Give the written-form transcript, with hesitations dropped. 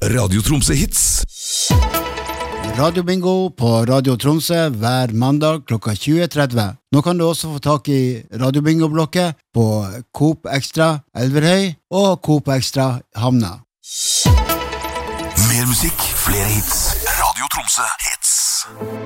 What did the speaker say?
Radio Tromsø Hits. Radio Bingo på Radio Tromsø hver mandag klokka 20:30. Nå kan du også få tak i Radio Bingo-blokket på Coop Extra Elverhøy og Coop Extra Hamna. Mer musikk, flere hits. Radio Tromsø Hits.